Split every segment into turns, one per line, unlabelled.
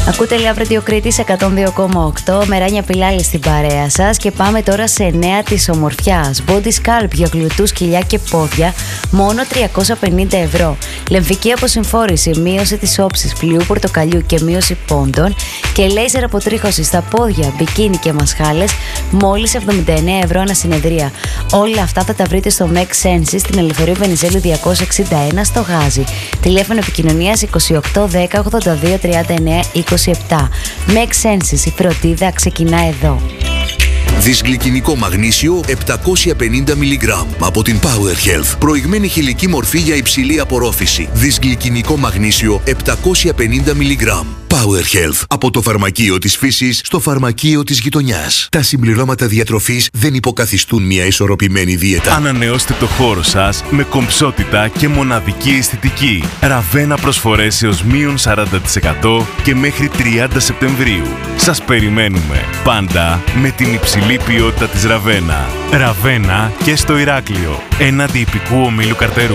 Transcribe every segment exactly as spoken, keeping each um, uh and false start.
Ακούτε Love Radio Κρήτης εκατόν δύο κόμμα οκτώ. Μεράνια Πιλάλη στην παρέα σας. Και πάμε τώρα σε νέα της ομορφιάς. Body Sculpt για γλουτούς, κοιλιά και πόδια, μόνο τριακόσια πενήντα ευρώ. Λεμφική αποσυμφόρηση, μείωση της όψης, φλοιού πορτοκαλιού και μείωση πόντων. Και λέιζερ αποτρίχωση στα πόδια, μπικίνι και μασχάλες, μόλις εβδομήντα εννέα ευρώ ανασυνεδρία. Όλα αυτά θα τα βρείτε στο Make Senses στην Ελευθερίου Βενιζέλου διακόσια εξήντα ένα στο Γάζι. Τηλέφωνο επικοινωνίας είκοσι οκτώ δέκα ογδόντα δύο τριάντα εννέα είκοσι επτά. Make Senses, η φροντίδα ξεκινά εδώ.
Δυσγλυκινικό μαγνήσιο επτακόσια πενήντα μιλιγκράμμ από την Power Health. Προηγμένη χηλική μορφή για υψηλή απορρόφηση. Δυσγλυκινικό μαγνήσιο επτακόσια πενήντα μιλιγκράμμ. Power Health. Από το φαρμακείο της φύσης στο φαρμακείο της γειτονιάς. Τα συμπληρώματα διατροφής δεν υποκαθιστούν μια ισορροπημένη δίαιτα.
Ανανεώστε το χώρο σας με κομψότητα και μοναδική αισθητική. Ραβένα προσφορές έως μείον σαράντα τοις εκατό και μέχρι τριάντα Σεπτεμβρίου. Σας περιμένουμε πάντα με την υψηλή ποιότητα της Ραβένα. Ραβένα και στο Ηράκλειο, έναντι ιππικού ομίλου Καρτερού.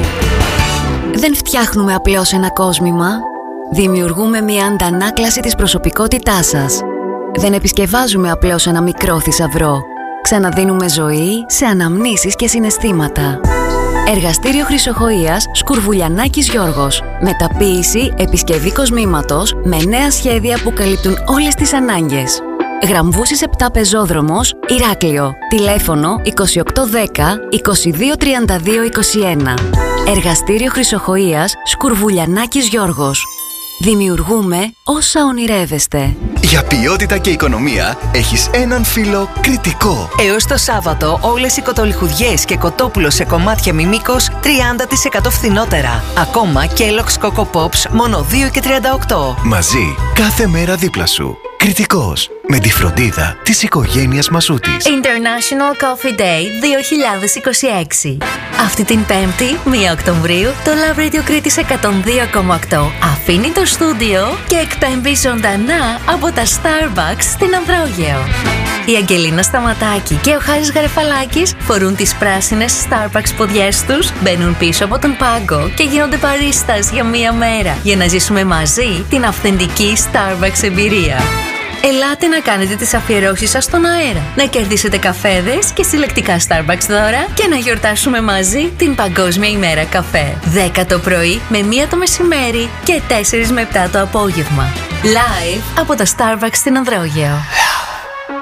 Δεν φτιάχνουμε απλώς ένα κόσμημα. Δημιουργούμε μια αντανάκλαση της προσωπικότητάς σας. Δεν επισκευάζουμε απλώς ένα μικρό θησαυρό. Ξαναδίνουμε ζωή σε αναμνήσεις και συναισθήματα. Εργαστήριο Χρυσοχοΐας Σκουρβουλιανάκης Γιώργος. Μεταποίηση, επισκευή κοσμήματος με νέα σχέδια που καλύπτουν όλες τις ανάγκες. Γραμβούσης επτά Πεζόδρομος, Ηράκλειο. Τηλέφωνο είκοσι οκτώ δέκα είκοσι δύο τριάντα δύο είκοσι ένα. Εργαστήριο Χρυσοχοΐας Σκουρβουλιανάκης Γιώργος. Δημιουργούμε όσα ονειρεύεστε.
Για ποιότητα και οικονομία έχεις έναν φίλο Κρητικό.
Έως το Σάββατο όλες οι κοτολιχουδιές και κοτόπουλο σε κομμάτια μη μήκος τριάντα τοις εκατό φθηνότερα. Ακόμα και Kellogg's Coco Pops μόνο δύο και τριάντα οκτώ.
Μαζί κάθε μέρα δίπλα σου. Κρητικός. Με τη φροντίδα της οικογένειας Μασούτης.
International Coffee Day δύο χιλιάδες είκοσι έξι. Αυτή την Πέμπτη, πρώτη Οκτωβρίου, το Love Radio Κρήτης εκατόν δύο κόμμα οκτώ αφήνει το στούντιο και εκπέμπει ζωντανά από τα Starbucks στην Ανδρόγειο. Η Αγγελίνα Σταματάκη και ο Χάρης Γαρεφαλάκης φορούν τις πράσινες Starbucks ποδιές τους, μπαίνουν πίσω από τον πάγκο και γίνονται παρίστας για μία μέρα για να ζήσουμε μαζί την αυθεντική Starbucks εμπειρία. Ελάτε να κάνετε τις αφιερώσεις σας στον αέρα, να κερδίσετε καφέδες και συλλεκτικά Starbucks δώρα και να γιορτάσουμε μαζί την Παγκόσμια ημέρα καφέ. δέκα το πρωί με μία το μεσημέρι και τέσσερα με επτά το απόγευμα. Live από τα Starbucks στην Ανδρόγειο.